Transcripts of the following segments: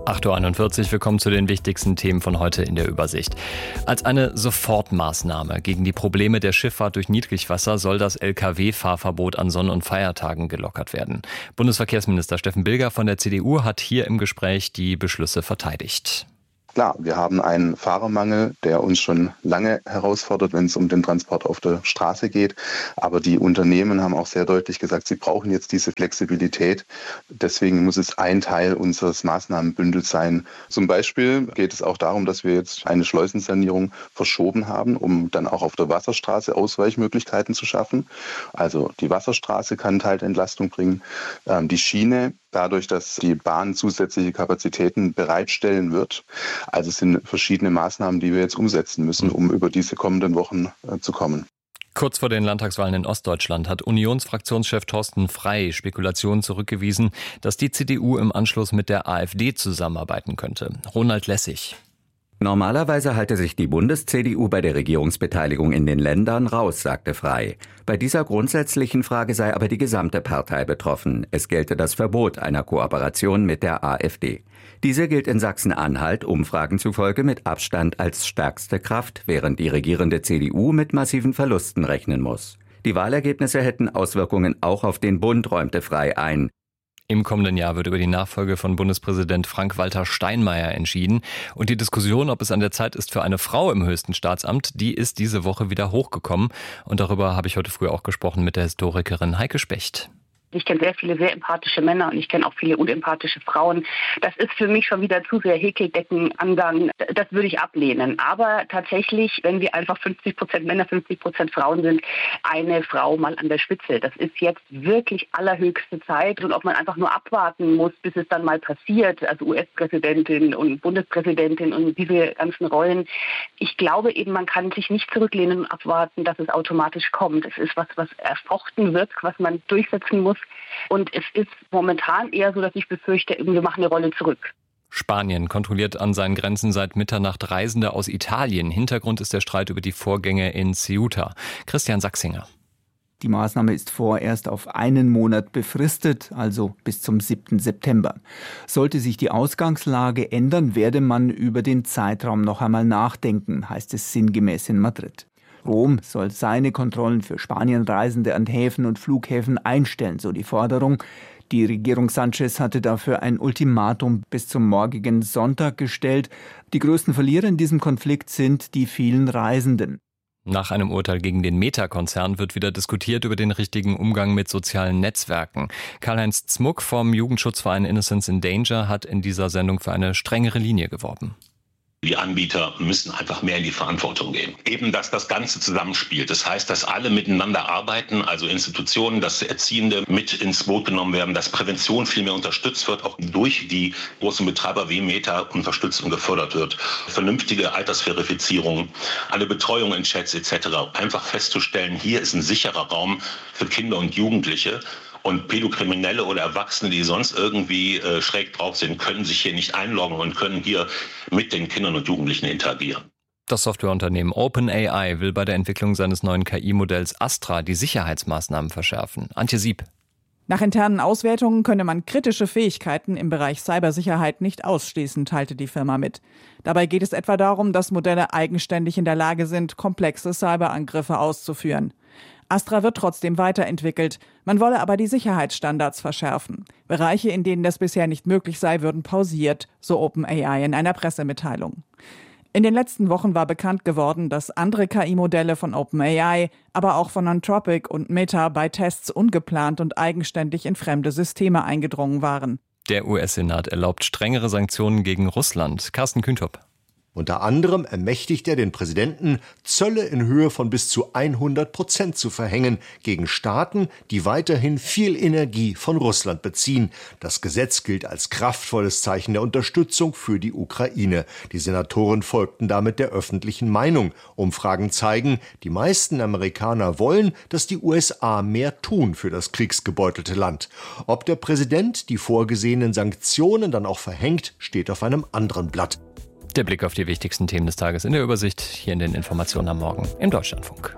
8.41 Uhr, willkommen zu den wichtigsten Themen von heute in der Übersicht. Als eine Sofortmaßnahme gegen die Probleme der Schifffahrt durch Niedrigwasser soll das Lkw-Fahrverbot an Sonn- und Feiertagen gelockert werden. Bundesverkehrsminister Steffen Bilger von der CDU hat hier im Gespräch die Beschlüsse verteidigt. Klar, wir haben einen Fahrermangel, der uns schon lange herausfordert, wenn es um den Transport auf der Straße geht. Aber die Unternehmen haben auch sehr deutlich gesagt, sie brauchen jetzt diese Flexibilität. Deswegen muss es ein Teil unseres Maßnahmenbündels sein. Zum Beispiel geht es auch darum, dass wir jetzt eine Schleusensanierung verschoben haben, um dann auch auf der Wasserstraße Ausweichmöglichkeiten zu schaffen. Also die Wasserstraße kann Teilentlastung bringen. Die Schiene, dadurch, dass die Bahn zusätzliche Kapazitäten bereitstellen wird. Also es sind verschiedene Maßnahmen, die wir jetzt umsetzen müssen, um über diese kommenden Wochen zu kommen. Kurz vor den Landtagswahlen in Ostdeutschland hat Unionsfraktionschef Thorsten Frey Spekulationen zurückgewiesen, dass die CDU im Anschluss mit der AfD zusammenarbeiten könnte. Ronald Lessig. Normalerweise halte sich die Bundes-CDU bei der Regierungsbeteiligung in den Ländern raus, sagte Frey. Bei dieser grundsätzlichen Frage sei aber die gesamte Partei betroffen. Es gelte das Verbot einer Kooperation mit der AfD. Diese gilt in Sachsen-Anhalt Umfragen zufolge mit Abstand als stärkste Kraft, während die regierende CDU mit massiven Verlusten rechnen muss. Die Wahlergebnisse hätten Auswirkungen auch auf den Bund, räumte Frey ein. Im kommenden Jahr wird über die Nachfolge von Bundespräsident Frank-Walter Steinmeier entschieden. Und die Diskussion, ob es an der Zeit ist für eine Frau im höchsten Staatsamt, die ist diese Woche wieder hochgekommen. Und darüber habe ich heute früh auch gesprochen mit der Historikerin Heike Specht. Ich kenne sehr viele sehr empathische Männer und ich kenne auch viele unempathische Frauen. Das ist für mich schon wieder zu sehr Häkeldeckenangang. Das würde ich ablehnen. Aber tatsächlich, wenn wir einfach 50% Männer, 50% Frauen sind, eine Frau mal an der Spitze. Das ist jetzt wirklich allerhöchste Zeit. Und ob man einfach nur abwarten muss, bis es dann mal passiert, also US-Präsidentin und Bundespräsidentin und diese ganzen Rollen. Ich glaube eben, man kann sich nicht zurücklehnen und abwarten, dass es automatisch kommt. Es ist was erfochten wird, was man durchsetzen muss. Und es ist momentan eher so, dass ich befürchte, wir machen eine Rolle zurück. Spanien kontrolliert an seinen Grenzen seit Mitternacht Reisende aus Italien. Hintergrund ist der Streit über die Vorgänge in Ceuta. Christian Sachsinger. Die Maßnahme ist vorerst auf einen Monat befristet, also bis zum 7. September. Sollte sich die Ausgangslage ändern, werde man über den Zeitraum noch einmal nachdenken, heißt es sinngemäß in Madrid. Rom soll seine Kontrollen für Spanienreisende an Häfen und Flughäfen einstellen, so die Forderung. Die Regierung Sánchez hatte dafür ein Ultimatum bis zum morgigen Sonntag gestellt. Die größten Verlierer in diesem Konflikt sind die vielen Reisenden. Nach einem Urteil gegen den Meta-Konzern wird wieder diskutiert über den richtigen Umgang mit sozialen Netzwerken. Karl-Heinz Zmuck vom Jugendschutzverein Innocence in Danger hat in dieser Sendung für eine strengere Linie geworben. Die Anbieter müssen einfach mehr in die Verantwortung gehen. Eben, dass das Ganze zusammenspielt. Das heißt, dass alle miteinander arbeiten, also Institutionen, dass Erziehende mit ins Boot genommen werden, dass Prävention viel mehr unterstützt wird, auch durch die großen Betreiber wie Meta unterstützt und gefördert wird. Vernünftige Altersverifizierung, alle Betreuung in Chats etc. Einfach festzustellen, hier ist ein sicherer Raum für Kinder und Jugendliche. Und Pädokriminelle oder Erwachsene, die sonst irgendwie schräg drauf sind, können sich hier nicht einloggen und können hier mit den Kindern und Jugendlichen interagieren. Das Softwareunternehmen OpenAI will bei der Entwicklung seines neuen KI-Modells Astra die Sicherheitsmaßnahmen verschärfen. Antje Sieb. Nach internen Auswertungen könne man kritische Fähigkeiten im Bereich Cybersicherheit nicht ausschließen, teilte die Firma mit. Dabei geht es etwa darum, dass Modelle eigenständig in der Lage sind, komplexe Cyberangriffe auszuführen. Astra wird trotzdem weiterentwickelt. Man wolle aber die Sicherheitsstandards verschärfen. Bereiche, in denen das bisher nicht möglich sei, würden pausiert, so OpenAI in einer Pressemitteilung. In den letzten Wochen war bekannt geworden, dass andere KI-Modelle von OpenAI, aber auch von Anthropic und Meta bei Tests ungeplant und eigenständig in fremde Systeme eingedrungen waren. Der US-Senat erlaubt strengere Sanktionen gegen Russland. Carsten Kühntop. Unter anderem ermächtigt er den Präsidenten, Zölle in Höhe von bis zu 100% zu verhängen gegen Staaten, die weiterhin viel Energie von Russland beziehen. Das Gesetz gilt als kraftvolles Zeichen der Unterstützung für die Ukraine. Die Senatoren folgten damit der öffentlichen Meinung. Umfragen zeigen, die meisten Amerikaner wollen, dass die USA mehr tun für das kriegsgebeutelte Land. Ob der Präsident die vorgesehenen Sanktionen dann auch verhängt, steht auf einem anderen Blatt. Der Blick auf die wichtigsten Themen des Tages in der Übersicht, hier in den Informationen am Morgen im Deutschlandfunk.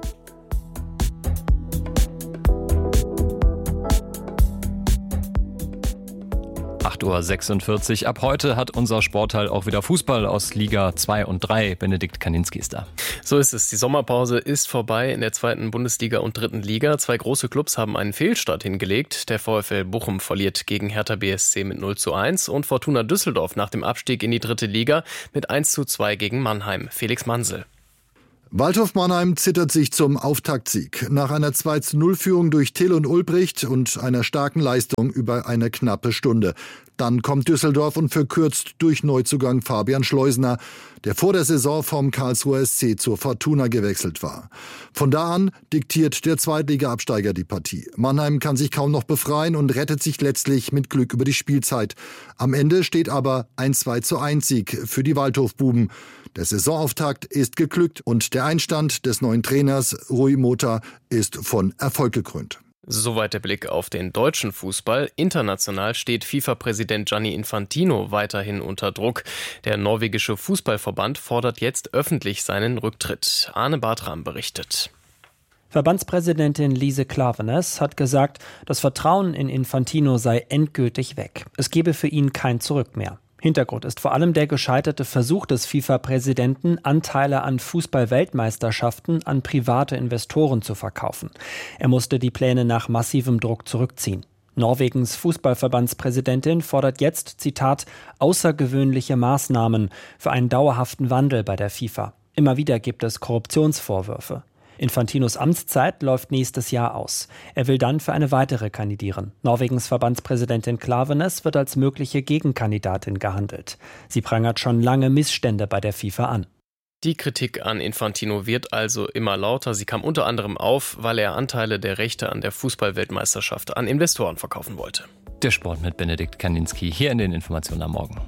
8.46 Uhr. Ab heute hat unser Sportteil auch wieder Fußball aus Liga 2 und 3. Benedikt Kaninski ist da. So ist es. Die Sommerpause ist vorbei in der 2. Bundesliga und 3. Liga. 2 große Clubs haben einen Fehlstart hingelegt. Der VfL Bochum verliert gegen Hertha BSC mit 0:1 und Fortuna Düsseldorf nach dem Abstieg in die 3. Liga mit 1:2 gegen Mannheim. Felix Mansel. Waldhof Mannheim zittert sich zum Auftaktsieg. Nach einer 2:0-Führung durch Till und Ulbricht und einer starken Leistung über eine knappe Stunde. Dann kommt Düsseldorf und verkürzt durch Neuzugang Fabian Schleusener, der vor der Saison vom Karlsruher SC zur Fortuna gewechselt war. Von da an diktiert der Zweitliga-Absteiger die Partie. Mannheim kann sich kaum noch befreien und rettet sich letztlich mit Glück über die Spielzeit. Am Ende steht aber ein 2:1-Sieg für die Waldhof-Buben. Der Saisonauftakt ist geglückt und der Einstand des neuen Trainers Rui Mota ist von Erfolg gekrönt. Soweit der Blick auf den deutschen Fußball. International steht FIFA-Präsident Gianni Infantino weiterhin unter Druck. Der norwegische Fußballverband fordert jetzt öffentlich seinen Rücktritt. Arne Bartram berichtet. Verbandspräsidentin Lise Klaveness hat gesagt, das Vertrauen in Infantino sei endgültig weg. Es gebe für ihn kein Zurück mehr. Hintergrund ist vor allem der gescheiterte Versuch des FIFA-Präsidenten, Anteile an Fußball-Weltmeisterschaften an private Investoren zu verkaufen. Er musste die Pläne nach massivem Druck zurückziehen. Norwegens Fußballverbandspräsidentin fordert jetzt, Zitat, außergewöhnliche Maßnahmen für einen dauerhaften Wandel bei der FIFA. Immer wieder gibt es Korruptionsvorwürfe. Infantinos Amtszeit läuft nächstes Jahr aus. Er will dann für eine weitere kandidieren. Norwegens Verbandspräsidentin Klaveness wird als mögliche Gegenkandidatin gehandelt. Sie prangert schon lange Missstände bei der FIFA an. Die Kritik an Infantino wird also immer lauter. Sie kam unter anderem auf, weil er Anteile der Rechte an der Fußball-Weltmeisterschaft an Investoren verkaufen wollte. Der Sport mit Benedikt Kaninski hier in den Informationen am Morgen.